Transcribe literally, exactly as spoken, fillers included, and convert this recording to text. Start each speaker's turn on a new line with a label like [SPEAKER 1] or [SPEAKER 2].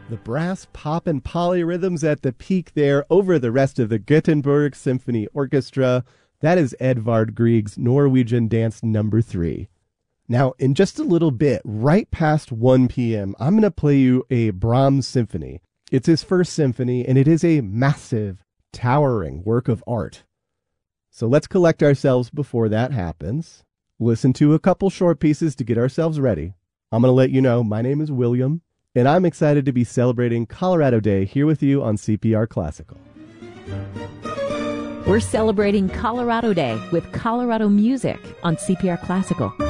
[SPEAKER 1] The brass, pop, and polyrhythms at the peak there over the rest of the Gothenburg Symphony Orchestra. That is Edvard Grieg's Norwegian Dance Number three. Now, in just a little bit, right past one p.m., I'm going to play you a Brahms symphony. It's his first symphony, and it is a massive, towering work of art. So let's collect ourselves before that happens. Listen to a couple short pieces to get ourselves ready. I'm going to let you know my name is William, and I'm excited to be celebrating Colorado Day here with you on C P R Classical.
[SPEAKER 2] We're celebrating Colorado Day with Colorado music on C P R Classical.